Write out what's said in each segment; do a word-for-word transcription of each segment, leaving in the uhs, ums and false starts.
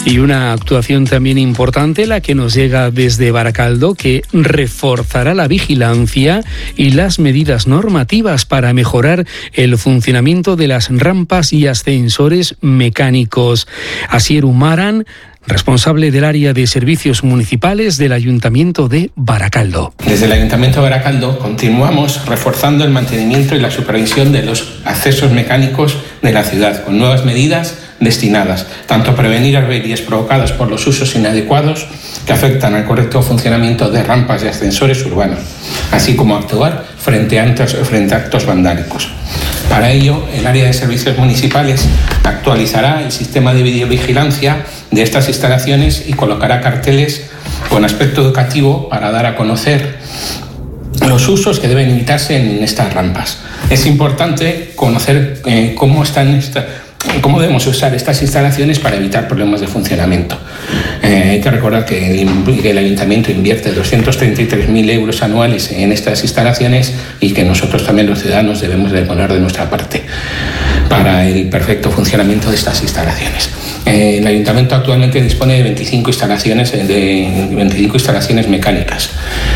Y una actuación también importante, la que nos llega desde Baracaldo, que reforzará la vigilancia y las medidas normativas para mejorar el funcionamiento de las rampas y ascensores mecánicos. Asier Umaran, responsable del área de servicios municipales del Ayuntamiento de Baracaldo. Desde el Ayuntamiento de Baracaldo continuamos reforzando el mantenimiento y la supervisión de los accesos mecánicos de la ciudad, con nuevas medidas destinadas tanto a prevenir averías provocadas por los usos inadecuados que afectan al correcto funcionamiento de rampas y ascensores urbanos, así como a actuar frente a actos, frente a actos vandálicos. Para ello, el área de servicios municipales actualizará el sistema de videovigilancia de estas instalaciones y colocará carteles con aspecto educativo para dar a conocer los usos que deben evitarse en estas rampas. Es importante conocer eh, cómo están esta, cómo debemos usar estas instalaciones para evitar problemas de funcionamiento. Eh, hay que recordar que el, que el Ayuntamiento invierte doscientos treinta y tres mil euros anuales en estas instalaciones y que nosotros también los ciudadanos debemos de poner de nuestra parte para el perfecto funcionamiento de estas instalaciones. Eh, el Ayuntamiento actualmente dispone de veinticinco instalaciones, de veinticinco instalaciones mecánicas.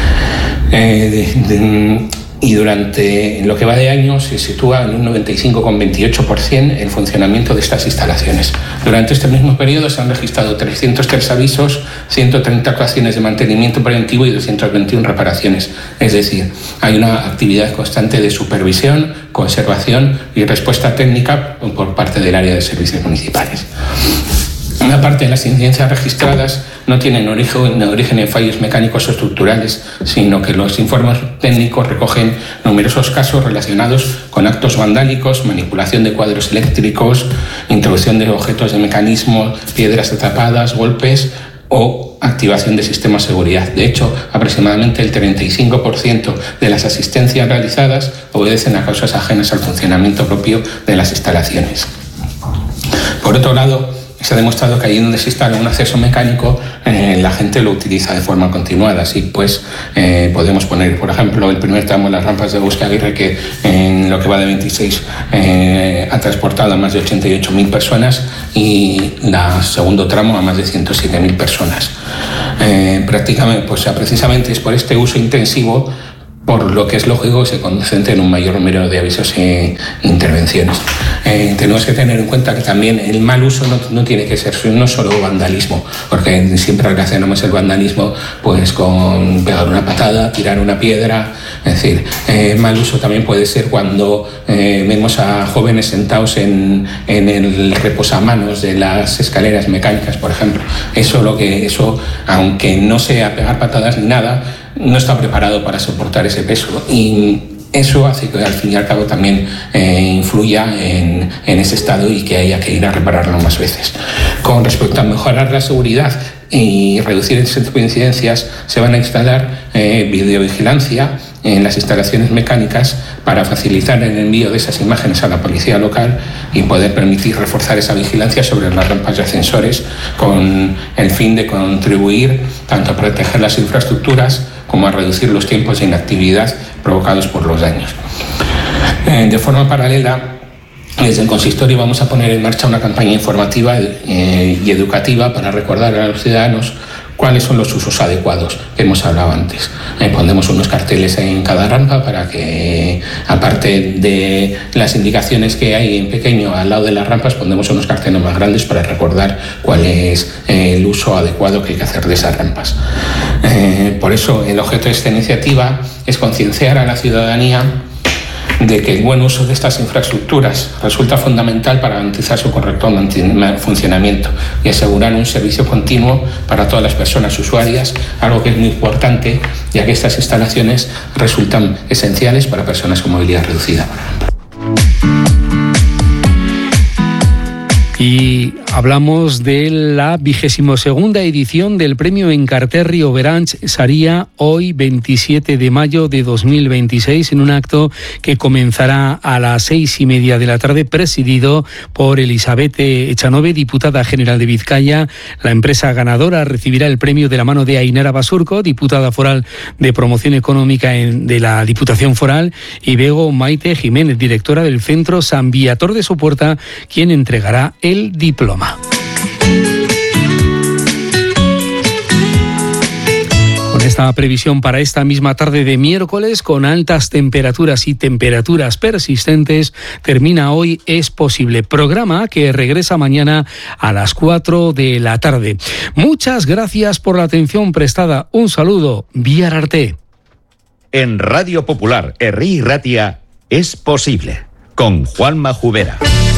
Eh, de, de, y durante lo que va de año se sitúa en un noventa y cinco coma veintiocho por ciento el funcionamiento de estas instalaciones. Durante este mismo periodo se han registrado trescientos tres avisos, ciento treinta actuaciones de mantenimiento preventivo y doscientas veintiuna reparaciones. Es decir, hay una actividad constante de supervisión, conservación y respuesta técnica por parte del área de servicios municipales. Una parte de las incidencias registradas no tienen origen, origen en fallos mecánicos o estructurales, sino que los informes técnicos recogen numerosos casos relacionados con actos vandálicos, manipulación de cuadros eléctricos, introducción de objetos de mecanismo, piedras atrapadas, golpes o activación de sistemas de seguridad. De hecho, aproximadamente el treinta y cinco por ciento de las asistencias realizadas obedecen a causas ajenas al funcionamiento propio de las instalaciones. Por otro lado, se ha demostrado que allí donde se instala un acceso mecánico, eh, la gente lo utiliza de forma continuada. Así pues, eh, podemos poner, por ejemplo, el primer tramo de las rampas de Bosque Aguirre, que en lo que va de veintiséis eh, ha transportado a más de ochenta y ocho mil personas, y el segundo tramo a más de ciento siete mil personas. Eh, prácticamente, pues, precisamente es por este uso intensivo por lo que es lógico que se concentren un mayor número de avisos e intervenciones. Eh, tenemos que tener en cuenta que también el mal uso no, no tiene que ser no solo vandalismo, porque siempre relacionamos el vandalismo pues con pegar una patada, tirar una piedra. Es decir, eh, mal uso también puede ser cuando eh, vemos a jóvenes sentados en, en el reposamanos de las escaleras mecánicas, por ejemplo. Eso, lo que, eso, aunque no sea pegar patadas ni nada, no está preparado para soportar ese peso, y eso hace que al fin y al cabo también eh, influya en, en ese estado y que haya que ir a repararlo más veces. Con respecto a mejorar la seguridad y reducir ese tipo de incidencias, se van a instalar eh, videovigilancia en las instalaciones mecánicas para facilitar el envío de esas imágenes a la policía local y poder permitir reforzar esa vigilancia sobre las rampas y ascensores, con el fin de contribuir tanto a proteger las infraestructuras como a reducir los tiempos de inactividad provocados por los daños. Eh, de forma paralela, desde el consistorio vamos a poner en marcha una campaña informativa eh, y educativa para recordar a los ciudadanos cuáles son los usos adecuados que hemos hablado antes. Eh, pondremos unos carteles en cada rampa para que, aparte de las indicaciones que hay en pequeño al lado de las rampas, pondremos unos carteles más grandes para recordar cuál es eh, el uso adecuado que hay que hacer de esas rampas. Eh, por eso, el objeto de esta iniciativa es concienciar a la ciudadanía de que el buen uso de estas infraestructuras resulta fundamental para garantizar su correcto funcionamiento y asegurar un servicio continuo para todas las personas usuarias, algo que es muy importante, ya que estas instalaciones resultan esenciales para personas con movilidad reducida, por ejemplo. Y hablamos de la vigésimo segunda edición del premio Encarterri Oberanch Saria, hoy veintisiete de mayo de dos mil veintiséis, en un acto que comenzará a las seis y media de la tarde, presidido por Elizabeth Echanove, diputada general de Vizcaya. La empresa ganadora recibirá el premio de la mano de Ainara Basurco, diputada foral de promoción económica en, de la Diputación Foral, y Bego Maite Jiménez, directora del Centro San Viator de Sopuerta, quien entregará el diploma. Esta previsión para esta misma tarde de miércoles, con altas temperaturas y temperaturas persistentes, termina hoy Es Posible, programa que regresa mañana a las cuatro de la tarde. Muchas gracias por la atención prestada. Un saludo. Bihar arte. En Radio Popular, Herri y Ratia, Es Posible, con Juanma Jubera.